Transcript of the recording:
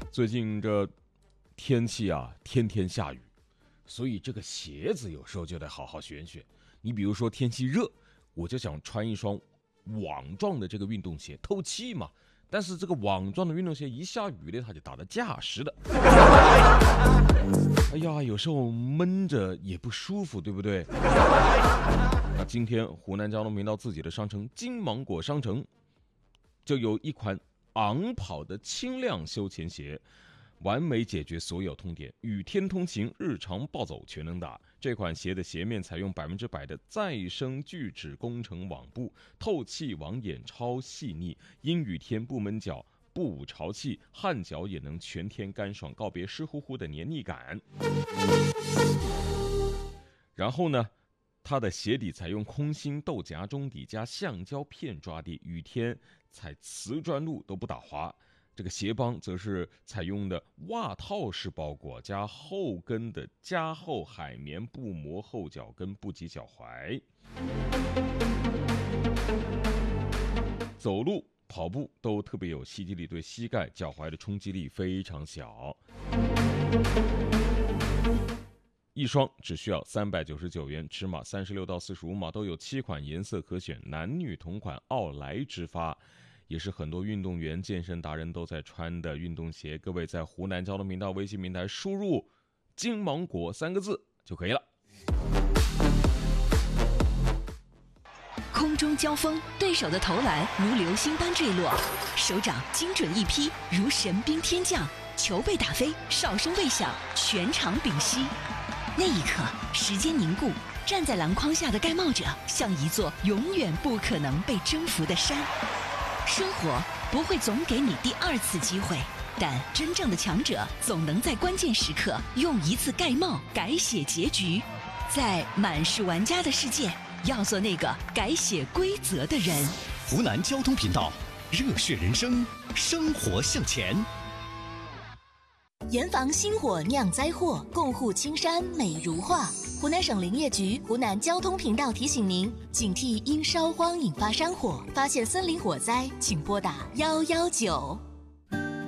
最近这天气啊，天天下雨，所以这个鞋子有时候就得好好选选。你比如说天气热，我就想穿一双网状的这个运动鞋，透气嘛。但是这个网状的运动鞋一下雨呢，它就打得架势的。哎呀，有时候闷着也不舒服，对不对？那今天湖南交通频道自己的商城金芒果商城就有一款昂跑的轻量休闲鞋，完美解决所有痛点，雨天通勤、日常暴走全能打。这款鞋的鞋面采用100%的再生聚酯工程网布，透气网眼超细腻，阴雨天不闷脚、不捂潮气，汗脚也能全天干爽，告别湿乎乎的黏腻感。然后呢，它的鞋底采用空心豆荚中底加橡胶片抓地，雨天踩瓷砖路都不打滑。这个鞋帮则是采用的袜套式包裹，加后跟的加厚海绵布膜后脚跟，不及脚踝。走路、跑步都特别有吸肌力，对膝盖、脚踝的冲击力非常小。一双只需要399元，尺码36到45码，都有7款颜色可选，男女同款，奥莱之发。也是很多运动员、健身达人都在穿的运动鞋。各位在湖南交通频道微信平台输入“金芒果”3个字就可以了。 空中交锋，对手的投篮如流星般坠落，手掌精准一劈，如神兵天降，球被打飞，哨声未响，全场屏息。那一刻，时间凝固，站在篮筐下的盖帽者像一座永远不可能被征服的山。生活不会总给你第2次机会，但真正的强者总能在关键时刻用一次盖帽改写结局。在满是玩家的世界，要做那个改写规则的人。 湖南交通频道，热血人生，生活向前。 严防星火酿灾祸，共护青山美如画。湖南省林业局、湖南交通频道提醒您：警惕因烧荒引发山火，发现森林火灾，请拨打119。